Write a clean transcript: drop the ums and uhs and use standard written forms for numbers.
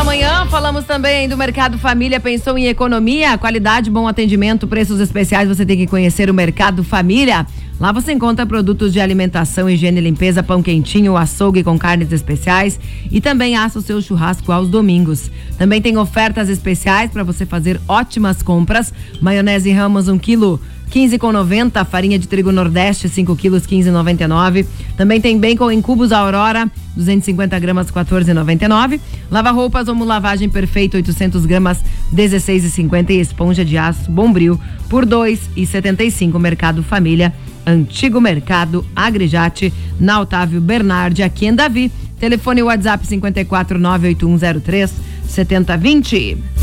programa Amanhã falamos também do Mercado Família. Pensou em economia, qualidade, bom atendimento, preços especiais, você tem que conhecer o Mercado Família. Lá você encontra produtos de alimentação, higiene e limpeza, pão quentinho, açougue com carnes especiais e também assa o seu churrasco aos domingos. Também tem ofertas especiais para você fazer ótimas compras. Maionese Ramos 1 quilo, 15,90, farinha de trigo Nordeste 5 quilos, 15,99. Também tem bacon em cubos Aurora 250 gramas, 14,99. Lava-roupas Omo Lavagem Perfeita 800 gramas, 16,50 e esponja de aço Bombril por 2,75. Mercado Família, Antigo Mercado Agrejate, na Otávio Bernardi, aqui em Davi. Telefone WhatsApp 54 98103 7020.